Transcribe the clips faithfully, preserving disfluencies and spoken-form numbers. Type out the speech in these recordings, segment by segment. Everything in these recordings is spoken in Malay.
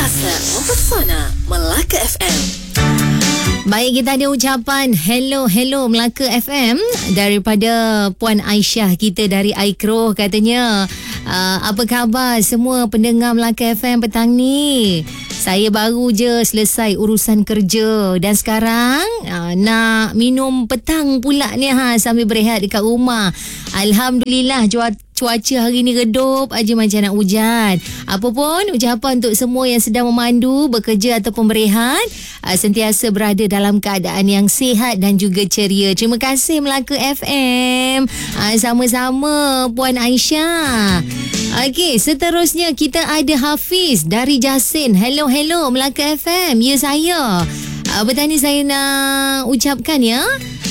Rasa mempesona Melaka F M. Baik, kita ada ucapan hello hello Melaka F M daripada Puan Aisyah kita dari Aikro. Katanya, uh, apa khabar semua pendengar Melaka F M petang ni? Saya baru je selesai urusan kerja dan sekarang uh, nak minum petang pula ni ha, sambil berehat dekat rumah. Alhamdulillah, cuaca Cuaca hari ni redup aja macam nak hujan. Apa pun, ucapan untuk semua yang sedang memandu, bekerja ataupun berehat, uh, sentiasa berada dalam keadaan yang sihat dan juga ceria. Terima kasih Melaka F M. Uh, sama-sama Puan Aisyah. Okey, seterusnya kita ada Hafiz dari Jasin. Hello, hello Melaka F M. Ya, saya. Uh, Petani saya nak ucapkan ya.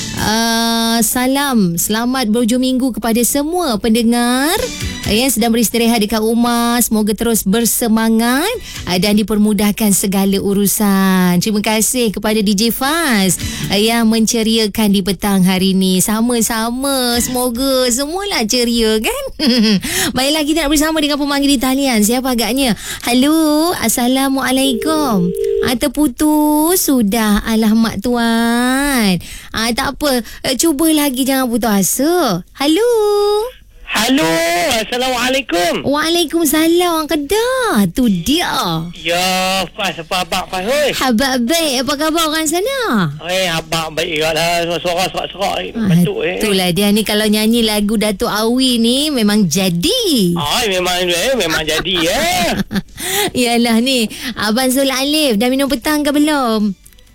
Uh, salam selamat berhujung minggu kepada semua pendengar yang sedang beristirahat dekat rumah. Semoga terus bersemangat uh, dan dipermudahkan segala urusan. Terima kasih kepada D J Faz uh, yang menceriakan di petang hari ni. Sama-sama, semoga semualah ceria kan. Baiklah, kita nak bersama dengan pemanggil di talian. Siapa agaknya? Halo, Assalamualaikum. Ah, terputus sudah. Alamak tuan. Ah, tak apa. Uh, cuba lagi, jangan putus asa. Halo. Halo, Assalamualaikum. Waalaikumsalam. Kedah. Tu dia. Ya, Faz, apa abang Faz, oi? Habak baik. Apa khabar orang sana? Eh, abang baik juga lah. Suara serak-serak ni. Ah, Betul eh. itulah dia ni, kalau nyanyi lagu Datuk Awi ni memang jadi. Ah, memang eh, memang jadi eh. Yalah ni, Abang Zul Alif dah minum petang ke belum?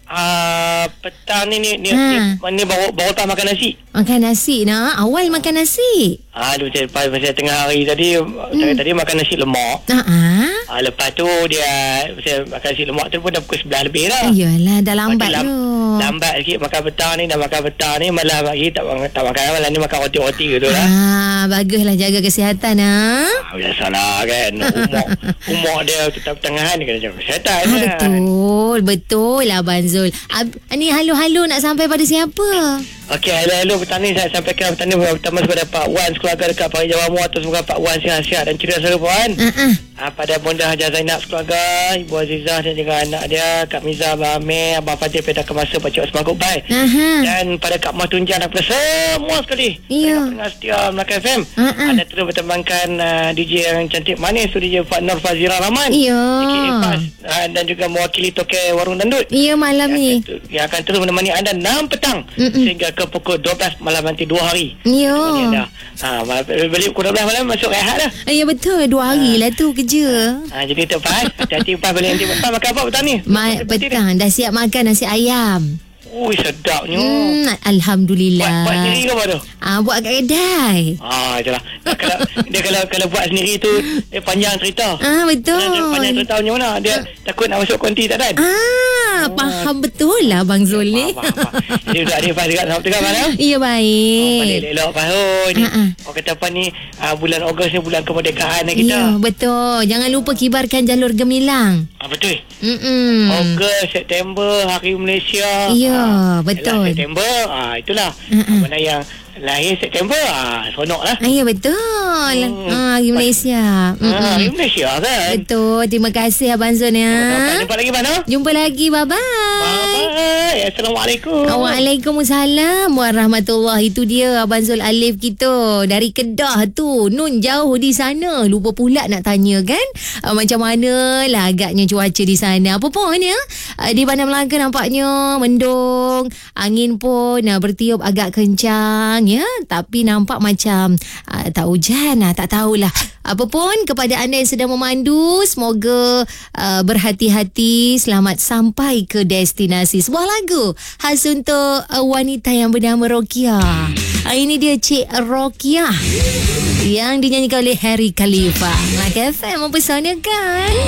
Ah, petang ni ni ni, Ha. ni, ni baru baru tak makan nasi. Makan nasi nak? Awal makan nasi. Ah, tu saya pas saya tengah hari tadi, saya tadi makan nasi lemak. Ha ah. Ah, lepas tu dia saya makan nasi lemak tu pun dah pukul sebelas lebih dah. Iyalah, dah lambat Makin tu. Lambat sikit makan petang ni, dah makan petang ni malah lagi tak tak makan, malah ni makan roti-roti gitu lah. Ah, baguslah, jaga kesihatan ah. Ah, biasalah kan. Umur umur dia tetap pertengahan, dia kena jaga kesihatan. Ah, kan? betul, betul lah Abang Zul. Ab- ni halo-halo nak sampai pada siapa? Okey, hello-hello petang ni saya sampaikan petang ni pertama kepada Pak Wan sekeluarga dekat Pari Jawamu, atau semoga Pak Wan sihat-sihat dan ceria selalu Puan. Ah, ah. Ah, pada Bonda Hajar Zainab sekeluarga, Ibu Azizah dan juga anak dia, Kak Miza, Abang Amir, Abang Fadil Pedah Kemasa, Pak Cik Osman Goodbye. Aha. Dan pada Kak Mah Tunjang dan kepada semua sekali Ya. pendengar setia Melaka F M. Ah, ah. Ada terus bertembangkan uh, D J yang cantik manis tu, D J Fat Nur Fazira Rahman. Ya. D J Faz, uh, dan juga mewakili Toke Warung Dandut. Ya, malam yang ni. akan, tu- yang akan terus menemani anda enam petang Mm-mm. sehingga ke pukul dua belas malam nanti, dua hari. Ya. Menemani anda. Ha, malam- balik pukul dua belas malam masuk rehat dah. Ya, betul. Dua hari lah tu kerja. Ha, jadi tu Faz, hati-hati Faz balik nanti. Faz makan apa petang ni? Ma- petang dah siap makan nasi ayam. Ui, sedapnya. Hmm, Alhamdulillah. Buat, buat sendiri ke apa tu? Ah, buat kat kedai. Ah, itulah. Dia kalau dia kalau kalau buat sendiri tu dia panjang cerita. Ah, betul. Dia panjang cerita macam mana? Dia takut nak masuk konti tak kan? Ah, faham betul lah Bang Zul ni. Faham, faham, faham. Jadi untuk adik Faz juga selamat tengah malam. Ya, Oh, baik. balik elok Faz. Oh, ni. Ah, ah. Orang kata apa ni? Ah, bulan Ogos ni bulan kemerdekaan lah kita. Ya, betul. Jangan lupa kibarkan jalur gemilang. Ah, betul. Mm-mm. Ogos, September, Hari Malaysia. Ya, Ah, betul. yalah, September, ah, itulah. Mm-mm. Mana yang lahir September, ah, seronok lah. Ah, ya, betul. Hmm. Ah, di Malaysia. Ah, Mm-mm. Hari Malaysia kan. Betul. Terima kasih Abang Zul ya. Jumpa lagi mana? Jumpa lagi. Bye-bye. Bye. Assalamualaikum. Waalaikumsalam warahmatullahi. Itu dia Abang Zul Alif kita dari Kedah tu. Nun jauh di sana. Lupa pula nak tanya kan, uh, macam mana lah agaknya cuaca di sana. Apa pun ya, uh, di Bandar Melaka nampaknya mendung, angin pun uh, bertiup agak kencang ya, tapi nampak macam uh, tak hujan lah, tak tahulah. Apa pun, kepada anda yang sedang memandu, semoga uh, berhati-hati, selamat sampai ke destinasi. Sebuah lagu khas untuk uh, wanita yang bernama Rokia. Uh, ini dia Cik Rokia yang dinyanyikan oleh Harry Khalifa. Melaka F M mempesonakan.